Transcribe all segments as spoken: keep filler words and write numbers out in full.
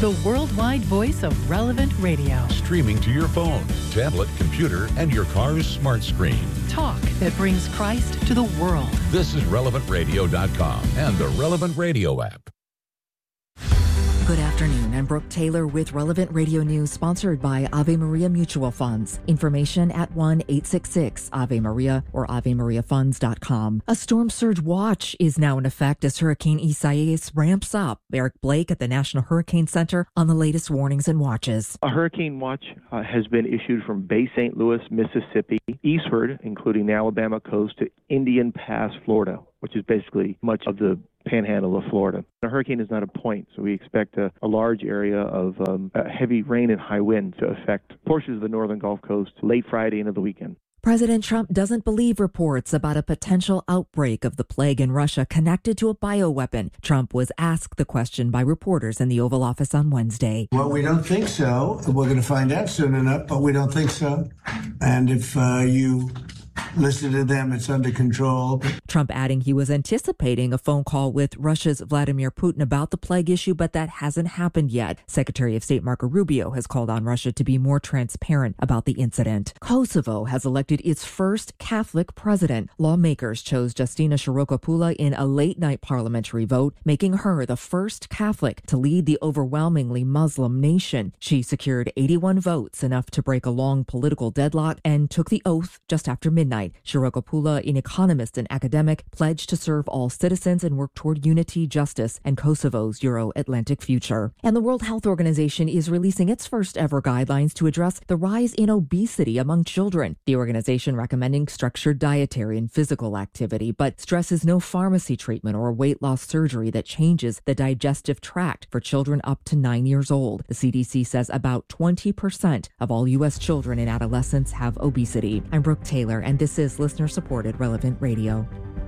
the worldwide voice of Relevant Radio. Streaming to your phone, tablet, computer, and your car's smart screen. Talk that brings Christ to the world. This is relevant radio dot com and the Relevant Radio app. Good afternoon. I'm Brooke Taylor with Relevant Radio News, sponsored by Ave Maria Mutual Funds. Information at one eight six six Ave Maria or ave maria funds dot com. A storm surge watch is now in effect as Hurricane Isaias ramps up. Eric Blake at the National Hurricane Center on the latest warnings and watches. A hurricane watch uh, has been issued from Bay Saint Louis, Mississippi, eastward, including the Alabama coast, to Indian Pass, Florida, which is basically much of the panhandle of Florida. The hurricane is not a point, so we expect a, a large area of um, heavy rain and high wind to affect portions of the northern Gulf Coast late Friday into the weekend. President Trump doesn't believe reports about a potential outbreak of the plague in Russia connected to a bioweapon. Trump was asked the question by reporters in the Oval Office on Wednesday. Well, we don't think so. We're going to find out soon enough, but we don't think so. And if uh, you listen to them, it's under control. Trump adding he was anticipating a phone call with Russia's Vladimir Putin about the plague issue, but that hasn't happened yet. Secretary of State Marco Rubio has called on Russia to be more transparent about the incident. Kosovo has elected its first Catholic president. Lawmakers chose Justina Shirokopula in a late-night parliamentary vote, making her the first Catholic to lead the overwhelmingly Muslim nation. She secured eighty-one votes, enough to break a long political deadlock, and took the oath just after midnight. Midnight. Shirokopula, an economist and academic, pledged to serve all citizens and work toward unity, justice, and Kosovo's Euro-Atlantic future. And the World Health Organization is releasing its first ever guidelines to address the rise in obesity among children. The organization recommending structured dietary and physical activity, but stresses no pharmacy treatment or weight loss surgery that changes the digestive tract for children up to nine years old. The C D C says about twenty percent of all U S children and adolescents have obesity. I'm Brooke Taylor, and this is listener-supported Relevant Radio.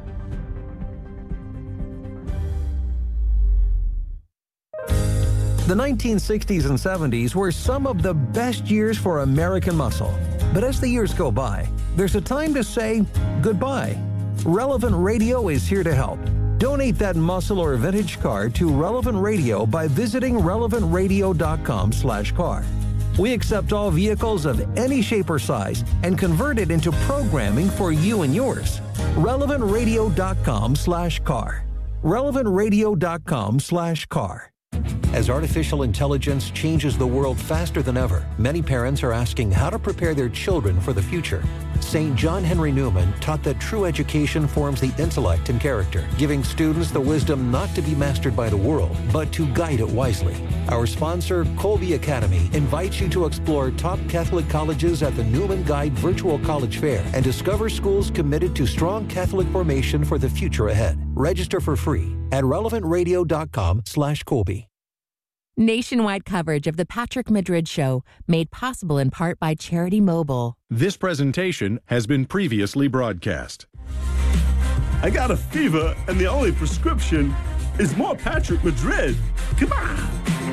The nineteen sixties and seventies were some of the best years for American muscle. But as the years go by, there's a time to say goodbye. Relevant Radio is here to help. Donate that muscle or vintage car to Relevant Radio by visiting relevant radio dot com slash car. We accept all vehicles of any shape or size and convert it into programming for you and yours. relevant radio dot com slash car. relevant radio dot com slash car. As artificial intelligence changes the world faster than ever, many parents are asking how to prepare their children for the future. Saint John Henry Newman taught that true education forms the intellect and character, giving students the wisdom not to be mastered by the world, but to guide it wisely. Our sponsor, Colby Academy, invites you to explore top Catholic colleges at the Newman Guide Virtual College Fair and discover schools committed to strong Catholic formation for the future ahead. Register for free at relevant radio dot com slash Colby. Nationwide coverage of the Patrick Madrid Show, made possible in part by Charity Mobile. This presentation has been previously broadcast. I got a fever, and the only prescription is more Patrick Madrid. Come on!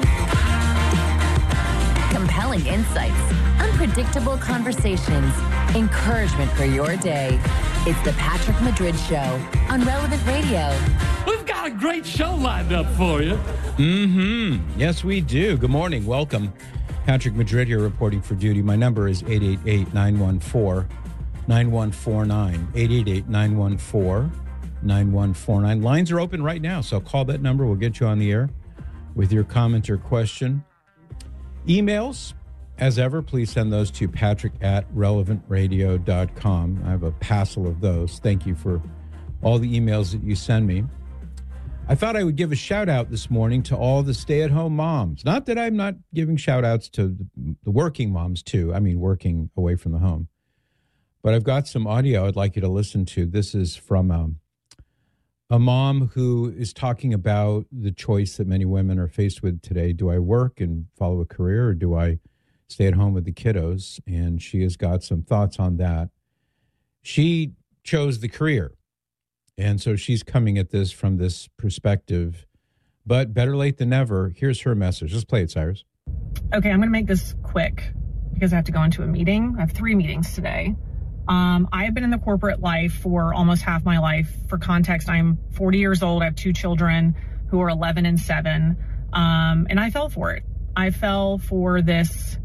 Compelling insights, unpredictable conversations, encouragement for your day. It's the Patrick Madrid Show on Relevant Radio. We've got a great show lined up for you. Mm-hmm. Yes, we do. Good morning. Welcome. Patrick Madrid here reporting for duty. My number is eight eight eight, nine one four, nine one four nine. eight eight eight, nine one four, nine one four nine. Lines are open right now, so call that number. We'll get you on the air with your comment or question. Emails, as ever, please send those to patrick at relevant radio dot com. I have a passel of those. Thank you for all the emails that you send me. I thought I would give a shout out this morning to all the stay-at-home moms. Not that I'm not giving shout outs to the working moms too. I mean, working away from the home. But I've got some audio I'd like you to listen to. This is from um, a mom who is talking about the choice that many women are faced with today. Do I work and follow a career, or do I stay at home with the kiddos? And she has got some thoughts on that. She chose the career. And so she's coming at this from this perspective, but better late than never. Here's her message. Let's play it, Cyrus. Okay, I'm going to make this quick because I have to go into a meeting. I have three meetings today. Um, I have been in the corporate life for almost half my life. For context, I'm forty years old. I have two children. who are eleven and seven. Um, and I fell for it. I fell for this,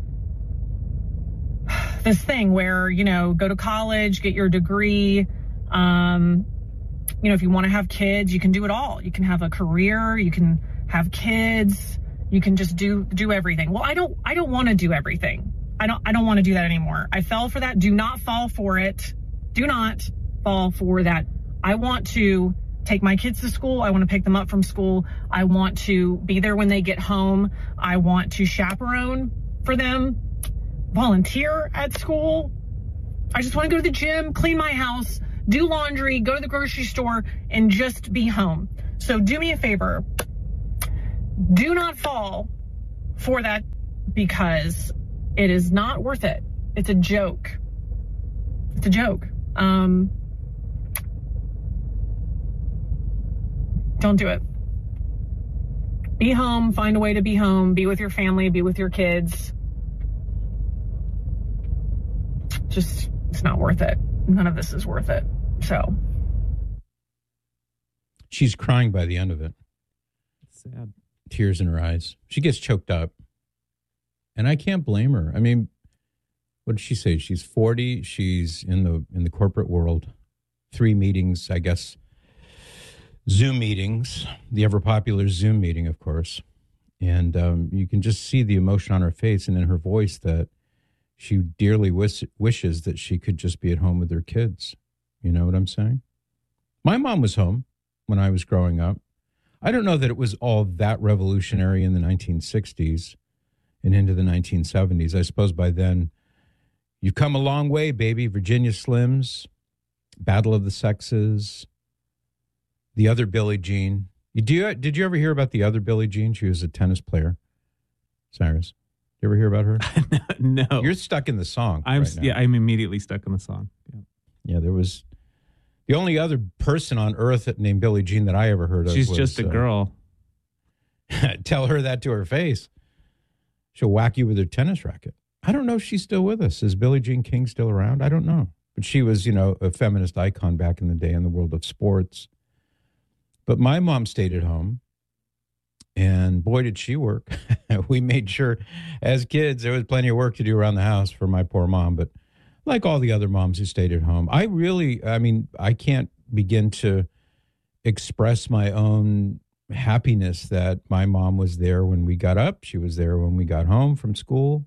this thing where, you know, go to college, get your degree. Um, you know, if you want to have kids, you can do it all. You can have a career, you can have kids, you can just do, do everything. Well, I don't, I don't want to do everything. I don't, I don't want to do that anymore. I fell for that. Do not fall for it. Do not fall for that. I want to take my kids to school. I want to pick them up from school. I want to be there when they get home. I want to chaperone for them, volunteer at school. I just want to go to the gym, clean my house, do laundry, go to the grocery store, and just be home. So do me a favor. Do not fall for that, because it is not worth it. It's a joke. It's a joke. Um, don't do it. Be home, find a way to be home, be with your family, be with your kids. Just, it's not worth it. None of this is worth it. So. She's crying by the end of it. It's sad. Tears in her eyes. She gets choked up. And I can't blame her. I mean, what did she say? She's forty. She's in the in the corporate world. Three meetings, I guess. Zoom meetings, the ever popular Zoom meeting, of course. And um, you can just see the emotion on her face and in her voice that she dearly wish, wishes that she could just be at home with her kids. You know what I'm saying? My mom was home when I was growing up. I don't know that it was all that revolutionary in the nineteen sixties and into the nineteen seventies. I suppose by then, you've come a long way, baby. Virginia Slims, Battle of the Sexes, the other Billie Jean. You do? Did you ever hear about the other Billie Jean? She was a tennis player. Cyrus, you ever hear about her? No. You're stuck in the song. I'm right now. yeah. I'm immediately stuck in the song. Yeah. Yeah, there was the only other person on earth that named Billie Jean that I ever heard of. She's was, just a uh, girl. Tell her that to her face. She'll whack you with her tennis racket. I don't know if she's still with us. Is Billie Jean King still around? I don't know. But she was, you know, a feminist icon back in the day in the world of sports. But my mom stayed at home, and boy, did she work. We made sure as kids there was plenty of work to do around the house for my poor mom. But like all the other moms who stayed at home, I really, I mean, I can't begin to express my own happiness that my mom was there when we got up. She was there when we got home from school.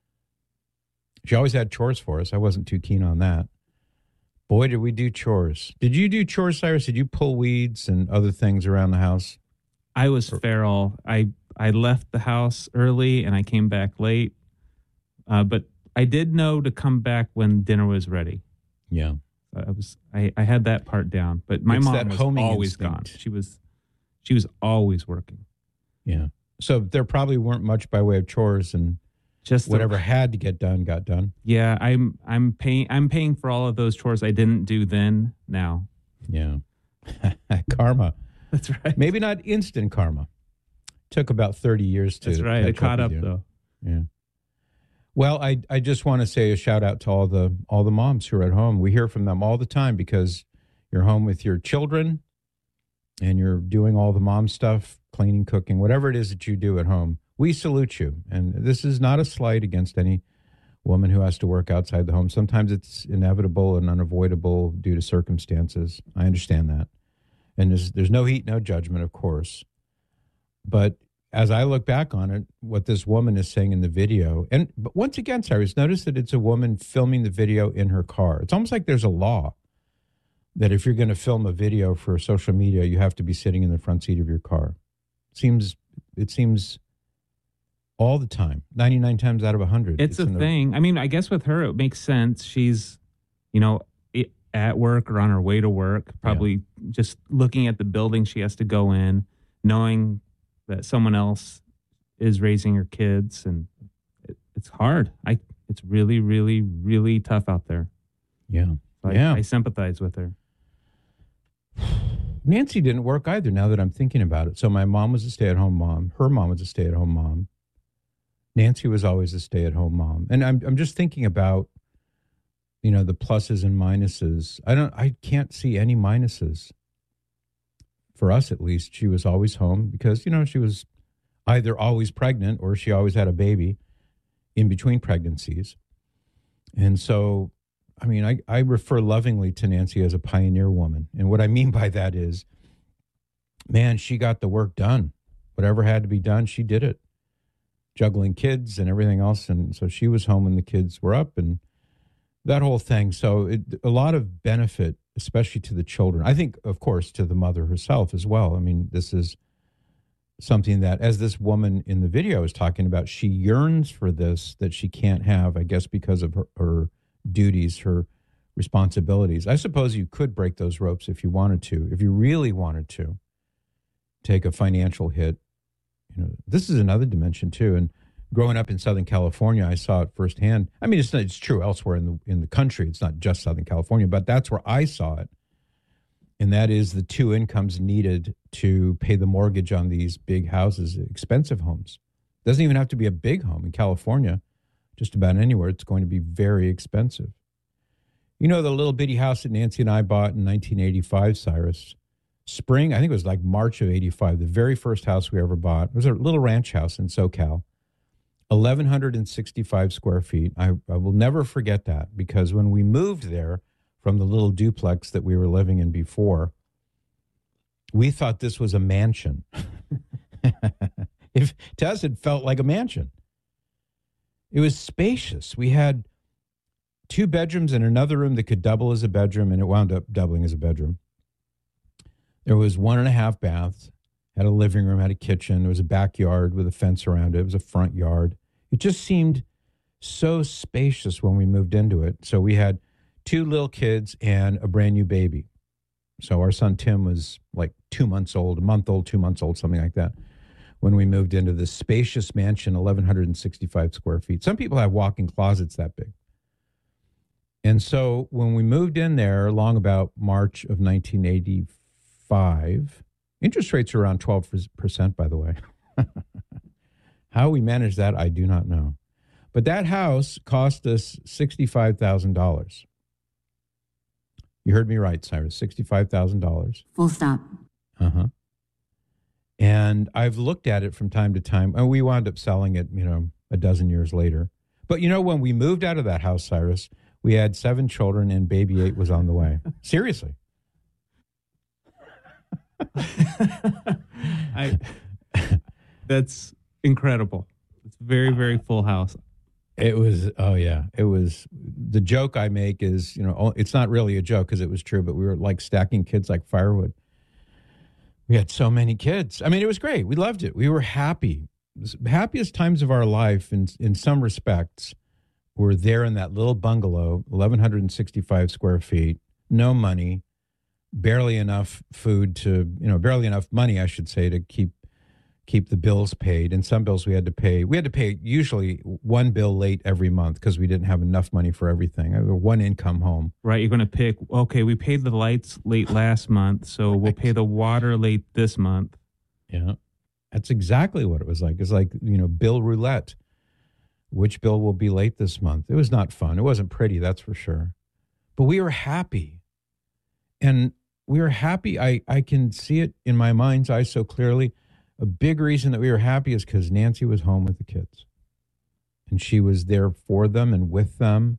She always had chores for us. I wasn't too keen on that. Boy, did we do chores. Did you do chores, Cyrus? Did you pull weeds and other things around the house? I was feral. I, I left the house early and I came back late. Uh, but I did know to come back when dinner was ready. Yeah. I was I, I had that part down. But my It's mom that was homing always instinct. gone. She was she was always working. Yeah. So there probably weren't much by way of chores, and Just the- whatever had to get done got done. Yeah, I'm I'm paying I'm paying for all of those chores I didn't do then now. Yeah. Karma. That's right. Maybe not instant karma. Took about thirty years to That's right. It catch caught up with you. though. Yeah. Well, I, I just want to say a shout out to all the all the moms who are at home. We hear from them all the time because you're home with your children and you're doing all the mom stuff, cleaning, cooking, whatever it is that you do at home. We salute you. And this is not a slight against any woman who has to work outside the home. Sometimes it's inevitable and unavoidable due to circumstances. I understand that. And there's, there's no heat, no judgment, of course. But as I look back on it, what this woman is saying in the video, and but once again, Cyrus, notice that it's a woman filming the video in her car. It's almost like there's a law that if you're going to film a video for social media, you have to be sitting in the front seat of your car. Seems it seems all the time, ninety-nine times out of one hundred. It's, it's a thing. I mean, I guess with her, it makes sense. She's, you know, at work or on her way to work, probably yeah. just looking at the building she has to go in, knowing that someone else is raising her kids, and it, it's hard. I it's really, really, really tough out there. Yeah, so yeah. I, I sympathize with her. Nancy didn't work either. Now that I'm thinking about it, so my mom was a stay-at-home mom. Her mom was a stay-at-home mom. Nancy was always a stay-at-home mom, and I'm I'm just thinking about, you know, the pluses and minuses. I don't. I can't see any minuses for us at least, she was always home because, you know, she was either always pregnant or she always had a baby in between pregnancies. And so, I mean, I, I refer lovingly to Nancy as a pioneer woman. And what I mean by that is, man, she got the work done. Whatever had to be done, she did it. Juggling kids and everything else. And so she was home when the kids were up and that whole thing. So it, a lot of benefit, especially to the children. I think, of course, to the mother herself as well. I mean, this is something that, as this woman in the video is talking about, she yearns for this that she can't have, I guess, because of her, her duties, her responsibilities. I suppose you could break those ropes if you wanted to, if you really wanted to take a financial hit. You know, this is another dimension too. And growing up in Southern California, I saw it firsthand. I mean, it's it's true elsewhere in the in the country. It's not just Southern California, but that's where I saw it. And that is the two incomes needed to pay the mortgage on these big houses, expensive homes. Doesn't even have to be a big home in California. Just about anywhere, it's going to be very expensive. You know, the little bitty house that Nancy and I bought in nineteen eighty-five, Cyrus, spring, I think it was like March of eighty-five, the very first house we ever bought. It was a little ranch house in SoCal, eleven sixty-five square feet. I, I will never forget that because when we moved there from the little duplex that we were living in before, we thought this was a mansion. If, to us, it felt like a mansion. It was spacious. We had two bedrooms and another room that could double as a bedroom, and it wound up doubling as a bedroom. There was one and a half baths, had a living room, had a kitchen. There was a backyard with a fence around it. It was a front yard. It just seemed so spacious when we moved into it. So we had two little kids and a brand new baby. So our son Tim was like two months old, a month old, two months old, something like that, when we moved into this spacious mansion, eleven sixty-five square feet. Some people have walk-in closets that big. And so when we moved in there along about March of nineteen eighty-five, interest rates are around twelve percent, by the way. How we managed that, I do not know. But that house cost us sixty-five thousand dollars. You heard me right, Cyrus, sixty-five thousand dollars. Full stop. Uh-huh. And I've looked at it from time to time, and we wound up selling it, you know, a dozen years later. But, you know, when we moved out of that house, Cyrus, we had seven children, and baby eight was on the way. Seriously. I, that's incredible. It's very, very full house. It was, oh yeah, it was, the joke I make is, you know, it's not really a joke because it was true, but we were like stacking kids like firewood. We had so many kids. I mean, it was great. We loved it. We were happy. The happiest times of our life in, in some respects were there in that little bungalow, eleven sixty-five square feet, no money, barely enough food to, you know, barely enough money, I should say, to keep keep the bills paid. And some bills we had to pay. We had to pay usually one bill late every month because we didn't have enough money for everything. We were one income home. Right. You're going to pick, okay, we paid the lights late last month, so we'll pay the water late this month. Yeah. That's exactly what it was like. It's like, you know, bill roulette. Which bill will be late this month? It was not fun. It wasn't pretty, that's for sure. But we were happy. And we were happy. I, I can see it in my mind's eye so clearly. A big reason that we were happy is because Nancy was home with the kids. And she was there for them and with them.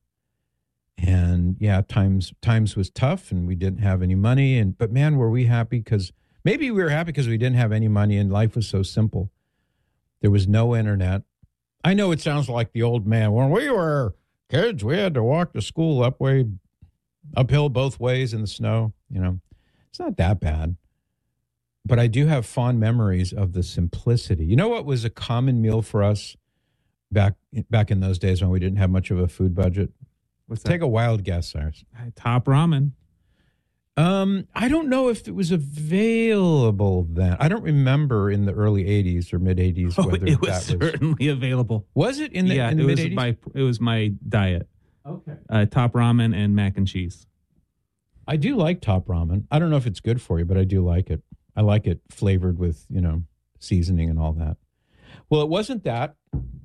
And yeah, times times was tough and we didn't have any money. And but man, were we happy because maybe we were happy because we didn't have any money and life was so simple. There was no internet. I know it sounds like the old man. When we were kids, we had to walk to school up way, uphill both ways in the snow. You know, it's not that bad. But I do have fond memories of the simplicity. You know what was a common meal for us back back in those days when we didn't have much of a food budget? What's that? Take a wild guess, Cyrus. Top ramen. Um, I don't know if it was available then. I don't remember in the early eighties or mid eighties Oh, whether it was that was certainly available. Was it in the, yeah, in the it mid was eighties? my it was my diet. Okay. Uh, top ramen and mac and cheese. I do like top ramen. I don't know if it's good for you, but I do like it. I like it flavored with, you know, seasoning and all that. Well, it wasn't that.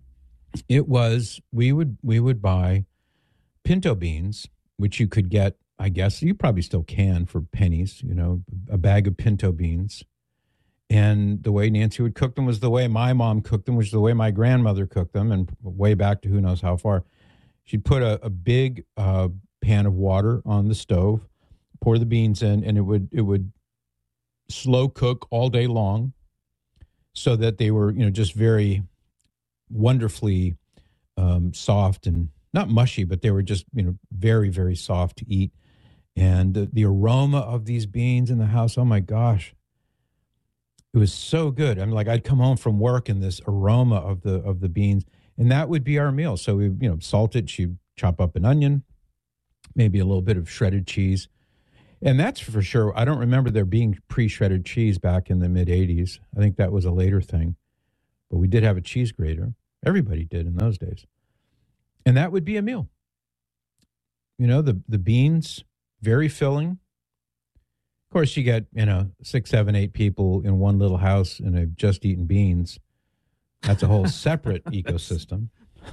It was, we would we would buy pinto beans, which you could get I guess you probably still can for pennies, you know, a bag of pinto beans. And the way Nancy would cook them was the way my mom cooked them, which is the way my grandmother cooked them, and way back to who knows how far. She'd put a, a big uh, pan of water on the stove, pour the beans in, and it would it would slow cook all day long, so that they were, you know, just very wonderfully um, soft and not mushy, but they were just, you know, very, very soft to eat. And the, the aroma of these beans in the house, oh my gosh, it was so good. I mean, like I'd come home from work and this aroma of the of the beans, and that would be our meal. So we, you know, salt it. She'd chop up an onion, maybe a little bit of shredded cheese, and that's for sure. I don't remember there being pre-shredded cheese back in the mid eighties. I think that was a later thing, but we did have a cheese grater. Everybody did in those days, and that would be a meal. You know, the the beans, very filling. Of course, you get, you know, six, seven, eight people in one little house and they've just eaten beans. That's a whole separate ecosystem.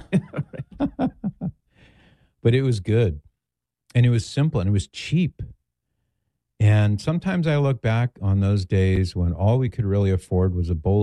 But it was good. And it was simple and it was cheap. And sometimes I look back on those days when all we could really afford was a bowl